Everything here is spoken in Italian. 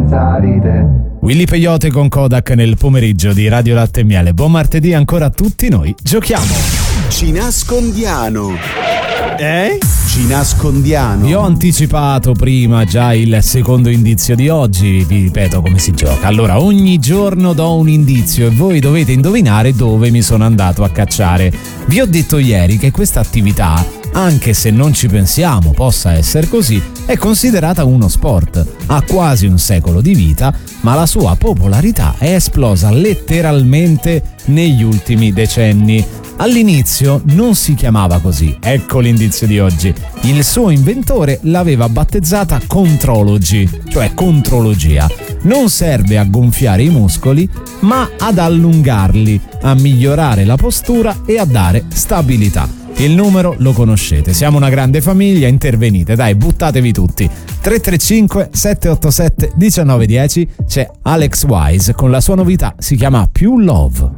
senza ride. Willy Peyote con Kodak nel pomeriggio di Radio Latte e Miele. Buon martedì ancora a tutti, noi giochiamo. Ci nascondiamo. Ci nascondiamo. Vi ho anticipato prima già il secondo indizio di oggi, vi ripeto come si gioca. Allora, ogni giorno do un indizio e voi dovete indovinare dove mi sono andato a cacciare. Vi ho detto ieri che questa attività, anche se non ci pensiamo possa essere così, è considerata uno sport. Ha quasi un secolo di vita, ma la sua popolarità è esplosa letteralmente negli ultimi decenni. All'inizio non si chiamava così, ecco l'indizio di oggi. Il suo inventore l'aveva battezzata Contrology, cioè contrologia. Non serve a gonfiare i muscoli, ma ad allungarli, a migliorare la postura e a dare stabilità. Il numero lo conoscete, siamo una grande famiglia, intervenite, dai, buttatevi tutti. 335 787 1910, c'è Alex Wise con la sua novità, si chiama Più Love.